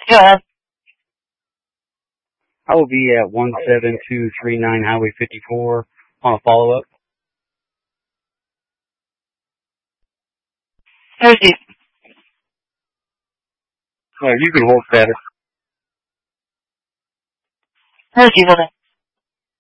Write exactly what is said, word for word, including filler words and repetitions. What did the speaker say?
Yeah. I will be at one seven two three nine Highway fifty-four on a follow-up. Thursday. Uh, you can hold better. Thursday, brother.